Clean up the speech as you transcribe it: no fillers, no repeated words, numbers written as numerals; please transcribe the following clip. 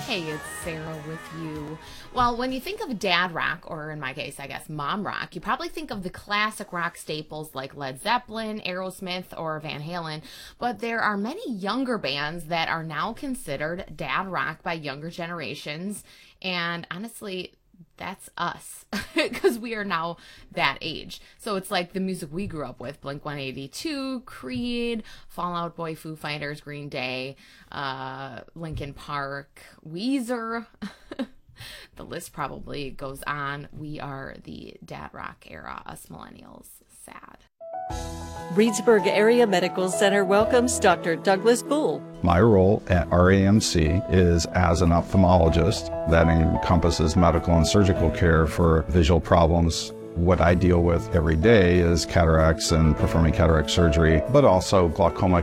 Hey, it's Sarah with you. Well, when you think of dad rock, or in my case, I guess mom rock, you probably think of the classic rock staples like Led Zeppelin, Aerosmith, or Van Halen. But there are many younger bands that are now considered dad rock by younger generations. And honestly, that's us because we are now that age. So it's like the music we grew up with: Blink 182, Creed, Fall Out Boy, Foo Fighters, Green Day, Linkin Park, Weezer. The list probably goes on. We are the dad rock era, us millennials. Sad. Reedsburg Area Medical Center welcomes Dr. Douglas Bull. My role at RAMC is as an ophthalmologist. That encompasses medical and surgical care for visual problems. What I deal with every day is cataracts and performing cataract surgery, but also glaucoma